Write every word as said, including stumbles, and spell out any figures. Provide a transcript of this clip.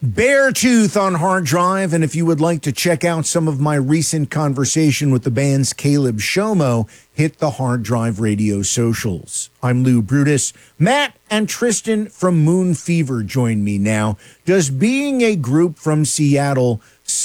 Beartooth on hard drive, and if you would like to check out some of my recent conversation with the band's Caleb Shomo, hit the Hard Drive Radio socials. I'm Lou Brutus. Matt and Tristan from Moon Fever join me now. Does being a group from Seattle